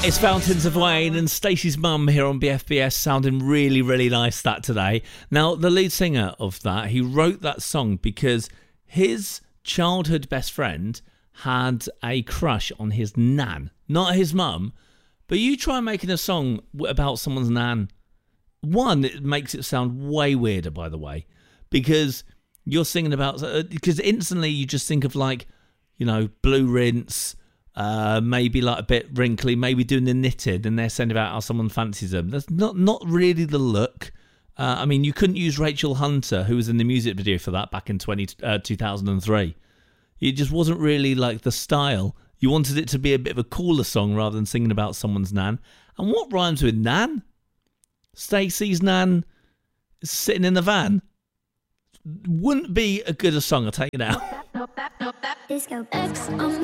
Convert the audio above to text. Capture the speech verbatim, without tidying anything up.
It's Fountains of Wayne and Stacey's mum here on B F B S, sounding really, really nice that today. Now, the lead singer of that, he wrote that song because his childhood best friend had a crush on his nan, not his mum. But you try making a song about someone's nan. One, it makes it sound way weirder, by the way, because you're singing about, because instantly you just think of like, you know, blue rinse, Uh, maybe like a bit wrinkly, maybe doing the knitted, and they're saying about how someone fancies them. That's not not really the look. Uh, I mean, you couldn't use Rachel Hunter, who was in the music video for that back in twenty, uh, two thousand three. It just wasn't really like the style. You wanted it to be a bit of a cooler song rather than singing about someone's nan. And what rhymes with nan? Stacey's nan is sitting in the van. Wouldn't be a good a song, I'll tell you now. Disco X on